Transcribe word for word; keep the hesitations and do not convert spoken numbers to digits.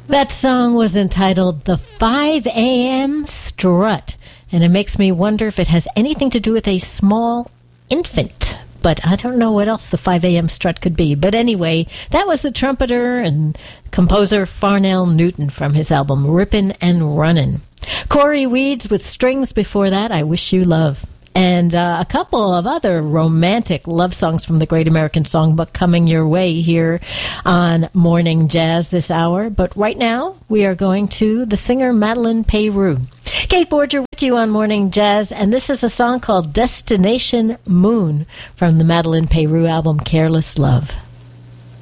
That song was entitled The five a.m. Strut, and it makes me wonder if it has anything to do with a small infant. But I don't know what else the five a.m. strut could be. But anyway, that was the trumpeter and composer Farnell Newton from his album Rippin' and Runnin'. Corey Weeds with Strings before that, I Wish You Love. And uh, a couple of other romantic love songs from the Great American Songbook coming your way here on Morning Jazz this hour. But right now, we are going to the singer Madeleine Peyroux. Kate Borger with you on Morning Jazz, and this is a song called Destination Moon from the Madeleine Peyroux album Careless Love.